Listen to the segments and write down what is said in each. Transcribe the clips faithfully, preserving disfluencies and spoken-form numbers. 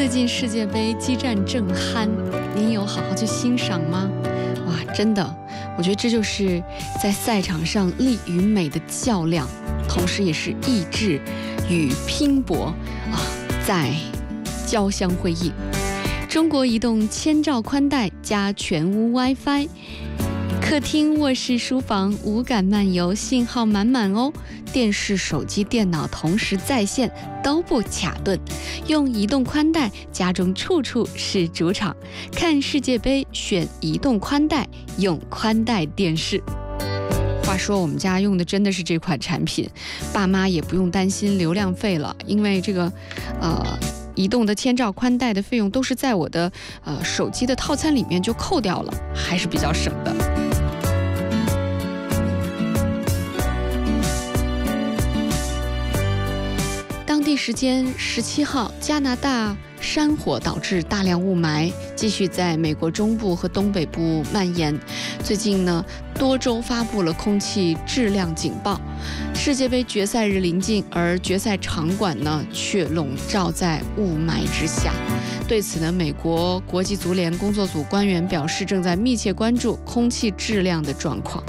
最近世界杯激战正酣，您有好好去欣赏吗？哇，真的，我觉得这就是在赛场上力与美的较量，同时也是意志与拼搏啊，在交相辉映。中国移动千兆宽带加全屋 WiFi， 客厅、卧室、书房无感漫游，信号满满哦。电视、手机、电脑同时在线都不卡顿，用移动宽带，家中处处是主场。看世界杯选移动宽带，用宽带电视。话说我们家用的真的是这款产品，爸妈也不用担心流量费了，因为这个呃移动的千兆宽带的费用都是在我的呃手机的套餐里面就扣掉了，还是比较省的。当地时间十七号，加拿大山火导致大量雾霾继续在美国中部和东北部蔓延。最近呢，多州发布了空气质量警报。世界杯决赛日临近，而决赛场馆呢却笼罩在雾霾之下。对此呢，美国国际足联工作组官员表示，正在密切关注空气质量的状况。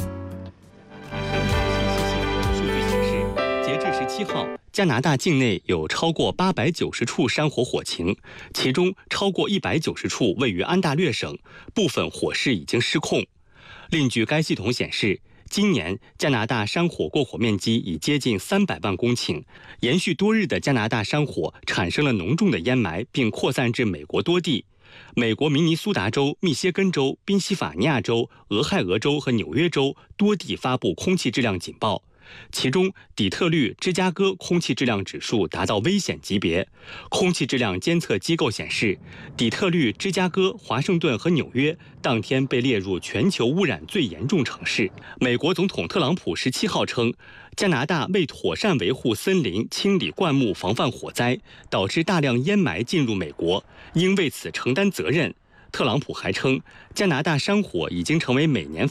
数据显示，截至十七号。加拿大境内有超过八百九十处山火火情，其中超过一百九十处位于安大略省，部分火势已经失控。另据该系统显示，今年加拿大山火过火面积已接近三百万公顷，延续多日的加拿大山火产生了浓重的烟霾，并扩散至美国多地。美国明尼苏达州、密歇根州、宾夕法尼亚州、俄亥俄州和纽约州多地发布空气质量警报。其中，底特律、芝加哥空气质量指数达到危险级别。空气质量监测机构显示，底特律、芝加哥、华盛顿和纽约当天被列入全球污染最严重城市。美国总统特朗普十七号称，加拿大未妥善维护森林、清理灌木、防范火灾，导致大量烟霾进入美国，应为此承担责任。特朗普还称，加拿大山火已经成为每年